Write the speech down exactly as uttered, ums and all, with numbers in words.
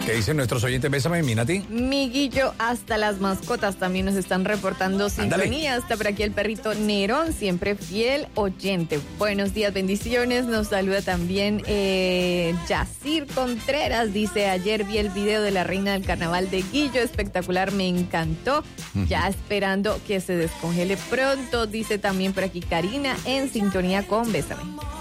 ¿Qué dicen nuestros oyentes? Bésame, Minati. Miguillo, hasta las mascotas también nos están reportando sintonía. Está por aquí el perrito Nerón, siempre fiel oyente. Buenos días, bendiciones. Nos saluda también eh, Yacir Contreras. Dice, ayer vi el video de la reina del carnaval de Guillo. Espectacular, me encantó. Uh-huh. Ya esperando que se descongele pronto. Dice también por aquí Karina, en sintonía con Bésame.